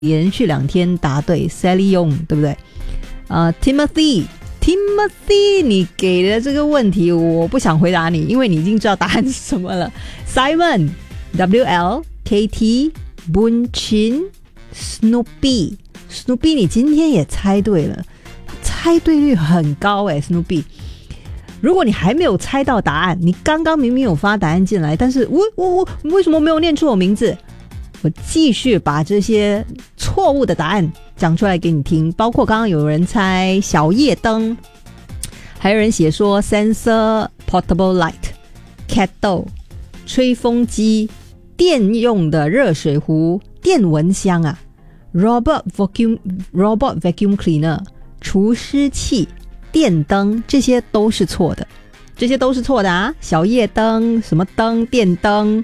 连续2天答对 Sally Young 对不对？Timothy， 你给的这个问题我不想回答你，因为你已经知道答案是什么了。Simon WLKT Bunchin Snoopy 你今天也猜对了，猜对率很高Snoopy。如果你还没有猜到答案，你刚刚明明有发答案进来，但是我为什么没有念出我名字？我继续把这些错误的答案讲出来给你听，包括刚刚有人猜小夜灯，还有人写说 sensor portable light kettle 吹风机，电用的热水壶，电蚊香啊 robot vacuum cleaner 除湿器，电灯，这些都是错的啊！小夜灯，什么灯，电灯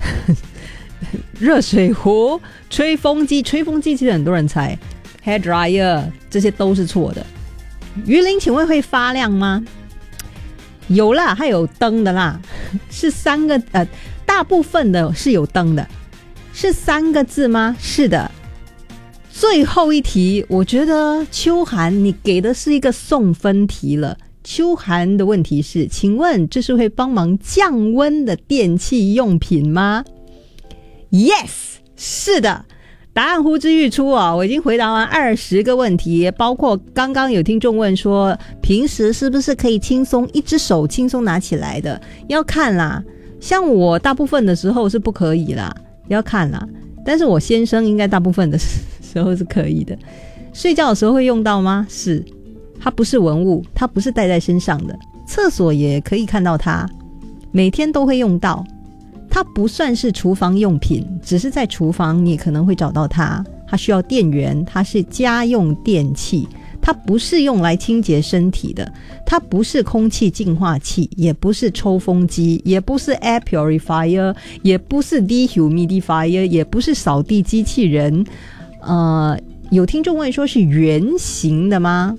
热水壶，吹风机其实很多人猜 hair dryer 这些都是错的。鱼鳞请问会发亮吗？有啦，它有灯的啦，是3个大部分的是有灯的，是3个字吗？是的。最后一题，我觉得秋涵你给的是一个送分题了。秋涵的问题是，请问这是会帮忙降温的电器用品吗？ Yes， 是的，答案呼之欲出啊！我已经回答完20个问题，包括刚刚有听众问说，平时是不是可以一只手轻松拿起来的？要看啦，像我大部分的时候是不可以啦，要看啦。但是我先生应该大部分的时候是可以的。睡觉的时候会用到吗？是，它不是文物，它不是带在身上的，厕所也可以看到它，每天都会用到。它不算是厨房用品，只是在厨房你可能会找到它，它需要电源，它是家用电器，它不是用来清洁身体的，它不是空气净化器，也不是抽风机，也不是 air purifier， 也不是 dehumidifier， 也不是扫地机器人。有听众问说是圆形的吗？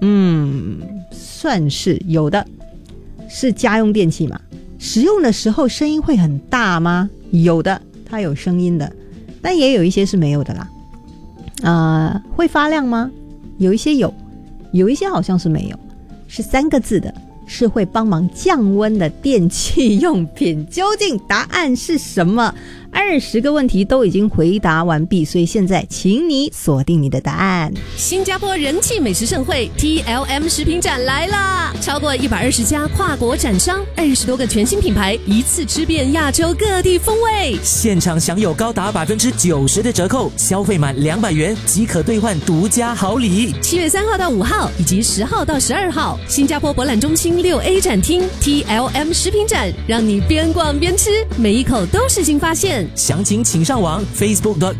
算是有的，是家用电器嘛。使用的时候声音会很大吗？有的，它有声音的，但也有一些是没有的啦。会发亮吗？有一些有一些好像是没有，是3个字的，是会帮忙降温的电器用品。究竟答案是什么？20个问题都已经回答完毕，所以现在请你锁定你的答案。 新加坡人气美食盛会 TLM 食品展来啦！超过120家跨国展商，20多个全新品牌，一次吃遍亚洲各地风味。 现场享有高达90%的折扣，消费满200元即可兑换独家好礼。 7月3号到5号以及10号到12号，新加坡博览中心6A 展厅 TLM 食品展，让你边逛边吃，每一口都是新发现。 详情请上网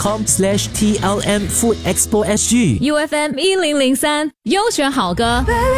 facebook.com/TLM Food Expo SG。 UFM 1003优选好歌。